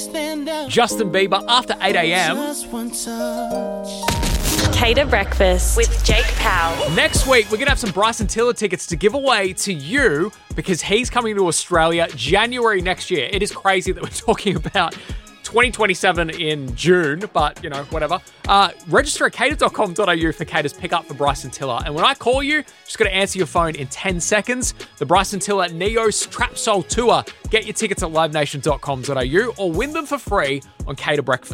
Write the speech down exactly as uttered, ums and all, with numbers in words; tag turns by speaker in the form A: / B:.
A: Justin Bieber after eight a.m.
B: Cater Breakfast with Jake Powell.
A: Next week, we're going to have some Bryson Tiller tickets to give away to you because he's coming to Australia January next year. It is crazy that we're talking about twenty twenty-seven in June, but, you know, whatever. Uh, register at cater dot com dot a u for Cater's pickup for Bryson Tiller. And when I call you, just got to answer your phone in ten seconds. The Bryson Tiller Neo Trap Soul Tour. Get your tickets at live nation dot com dot a u or win them for free on Cater Breakfast.